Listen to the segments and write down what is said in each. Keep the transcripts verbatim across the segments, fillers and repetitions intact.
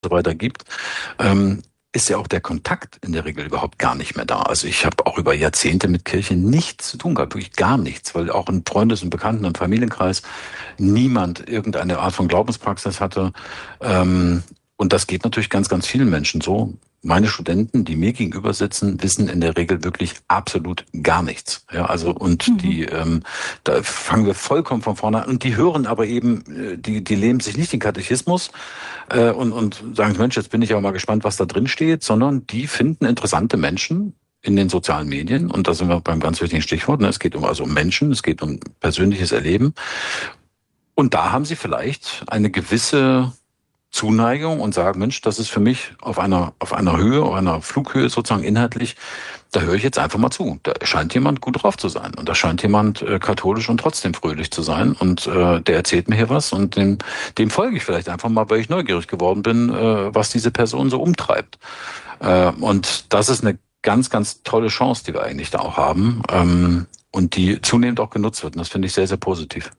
so weiter gibt, ähm, ist ja auch der Kontakt in der Regel überhaupt gar nicht mehr da. Also ich habe auch über Jahrzehnte mit Kirche nichts zu tun gehabt, wirklich gar nichts, weil auch im Freundes- und Bekannten- und Familienkreis niemand irgendeine Art von Glaubenspraxis hatte. Ähm, und das geht natürlich ganz, ganz vielen Menschen so. Meine Studenten, die mir gegenüber sitzen, wissen in der Regel wirklich absolut gar nichts. Ja, also und Mhm. die, ähm, da fangen wir vollkommen von vorne an. Und die hören aber eben, äh, die, die leben sich nicht den Katechismus äh, und, und sagen, Mensch, jetzt bin ich aber mal gespannt, was da drin steht, sondern die finden interessante Menschen in den sozialen Medien. Und da sind wir beim ganz wichtigen Stichwort. Ne? Es geht um also um Menschen, es geht um persönliches Erleben. Und da haben sie vielleicht eine gewisse Zuneigung und sagen, Mensch, das ist für mich auf einer, auf einer Höhe, auf einer Flughöhe sozusagen inhaltlich, da höre ich jetzt einfach mal zu. Da scheint jemand gut drauf zu sein und da scheint jemand äh, katholisch und trotzdem fröhlich zu sein und äh, der erzählt mir hier was und dem, dem folge ich vielleicht einfach mal, weil ich neugierig geworden bin, äh, was diese Person so umtreibt. Äh, und das ist eine ganz, ganz tolle Chance, die wir eigentlich da auch haben, ähm, und die zunehmend auch genutzt wird. Und das finde ich sehr, sehr positiv.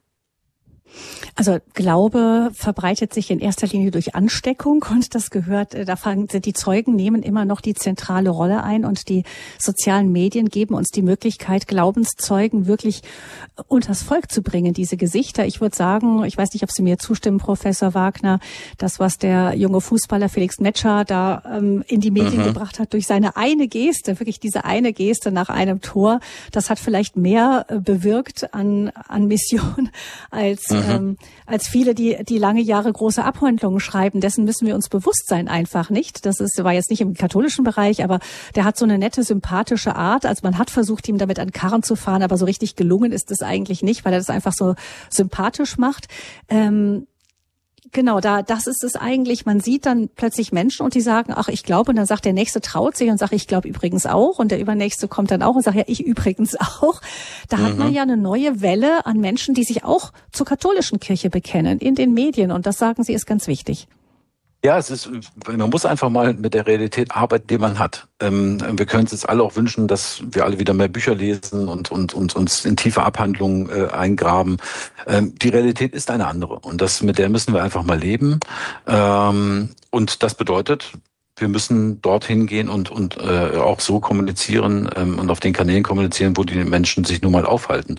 Also Glaube verbreitet sich in erster Linie durch Ansteckung und das gehört, da fangen die Zeugen nehmen immer noch die zentrale Rolle ein und die sozialen Medien geben uns die Möglichkeit, Glaubenszeugen wirklich unters Volk zu bringen, diese Gesichter. Ich würde sagen, ich weiß nicht, ob Sie mir zustimmen, Professor Wagner, das, was der junge Fußballer Felix Metscher da ähm, in die Medien mhm. gebracht hat, durch seine eine Geste, wirklich diese eine Geste nach einem Tor, das hat vielleicht mehr äh, bewirkt an, an Mission als mhm. ähm, als viele, die die lange Jahre große Abhandlungen schreiben. Dessen müssen wir uns bewusst sein, einfach nicht. Das ist, war jetzt nicht im katholischen Bereich, aber der hat so eine nette, sympathische Art. Also man hat versucht, ihm damit an Karren zu fahren, aber so richtig gelungen ist es eigentlich nicht, weil er das einfach so sympathisch macht. Ähm, Genau, da, das ist es eigentlich. Man sieht dann plötzlich Menschen und die sagen, ach, ich glaube, und dann sagt der Nächste, traut sich und sagt, ich glaube übrigens auch, und der Übernächste kommt dann auch und sagt, ja, ich übrigens auch. Da mhm. hat man ja eine neue Welle an Menschen, die sich auch zur katholischen Kirche bekennen, in den Medien, und das, sagen Sie, ist ganz wichtig. Ja, es ist, man muss einfach mal mit der Realität arbeiten, die man hat. Ähm, wir können uns jetzt alle auch wünschen, dass wir alle wieder mehr Bücher lesen und, und, und uns in tiefe Abhandlungen äh, eingraben. Ähm, die Realität ist eine andere und das, mit der müssen wir einfach mal leben. Ähm, und das bedeutet, wir müssen dorthin gehen und, und äh, auch so kommunizieren ähm, und auf den Kanälen kommunizieren, wo die Menschen sich nun mal aufhalten.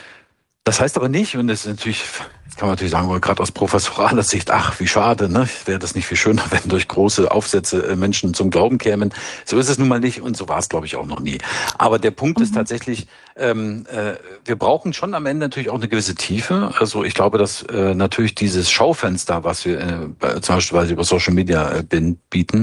Das heißt aber nicht, und das ist natürlich, das kann man natürlich sagen, gerade aus professoraler Sicht, ach, wie schade, ne? Wäre das nicht viel schöner, wenn durch große Aufsätze Menschen zum Glauben kämen. So ist es nun mal nicht und so war es, glaube ich, auch noch nie. Aber der Punkt mhm. ist tatsächlich, ähm, äh, wir brauchen schon am Ende natürlich auch eine gewisse Tiefe. Also ich glaube, dass äh, natürlich dieses Schaufenster, was wir äh, zum Beispiel über Social Media äh, bieten,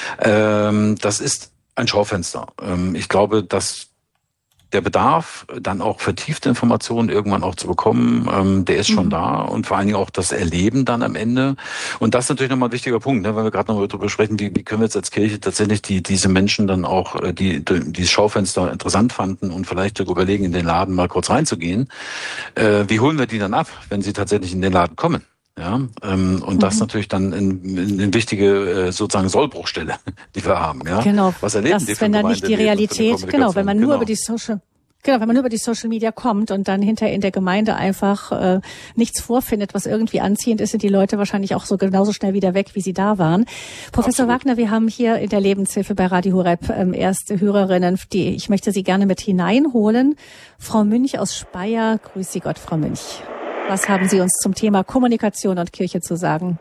ähm, das ist ein Schaufenster. Ähm, ich glaube, dass der Bedarf, dann auch vertiefte Informationen irgendwann auch zu bekommen, ähm, der ist schon mhm. da und vor allen Dingen auch das Erleben dann am Ende. Und das ist natürlich nochmal ein wichtiger Punkt, ne, weil wir gerade nochmal darüber sprechen, wie, wie können wir jetzt als Kirche tatsächlich die diese Menschen dann auch, die die dieses Schaufenster interessant fanden und vielleicht überlegen, in den Laden mal kurz reinzugehen. Äh, wie holen wir die dann ab, wenn sie tatsächlich in den Laden kommen? Ja, ähm, und mhm. das natürlich dann eine wichtige äh, sozusagen Sollbruchstelle, die wir haben. Ja, genau. Was erleben das, die für wenn dann nicht die Realität, genau, wenn man nur genau. über die Social Genau, wenn man nur über die Social Media kommt und dann hinterher in der Gemeinde einfach äh, nichts vorfindet, was irgendwie anziehend ist, sind die Leute wahrscheinlich auch so genauso schnell wieder weg, wie sie da waren. Professor Absolut. Wagner, wir haben hier in der Lebenshilfe bei Radio Horeb ähm, erste Hörerinnen, die ich möchte Sie gerne mit hineinholen. Frau Münch aus Speyer, grüß Sie Gott, Frau Münch. Was haben Sie uns zum Thema Kommunikation und Kirche zu sagen?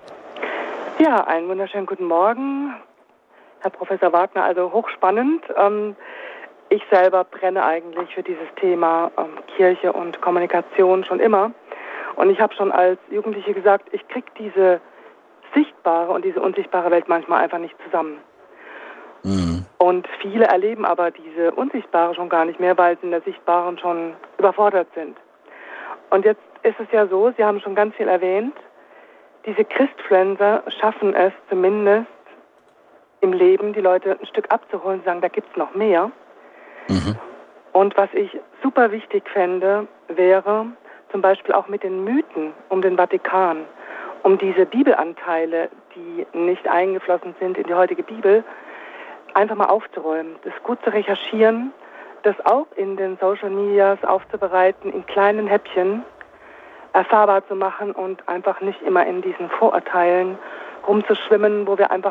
Ja, einen wunderschönen guten Morgen, Herr Professor Wagner, also hochspannend. Ähm, Ich selber brenne eigentlich für dieses Thema ähm, Kirche und Kommunikation schon immer. Und ich habe schon als Jugendliche gesagt, ich kriege diese sichtbare und diese unsichtbare Welt manchmal einfach nicht zusammen. Mhm. Und viele erleben aber diese unsichtbare schon gar nicht mehr, weil sie in der sichtbaren schon überfordert sind. Und jetzt ist es ja so, Sie haben schon ganz viel erwähnt, diese Christfluencer schaffen es zumindest im Leben, die Leute ein Stück abzuholen und sagen, da gibt's noch mehr. Mhm. Und was ich super wichtig fände, wäre zum Beispiel auch mit den Mythen um den Vatikan, um diese Bibelanteile, die nicht eingeflossen sind in die heutige Bibel, einfach mal aufzuräumen, das gut zu recherchieren, das auch in den Social Medias aufzubereiten, in kleinen Häppchen erfahrbar zu machen und einfach nicht immer in diesen Vorurteilen rumzuschwimmen, wo wir einfach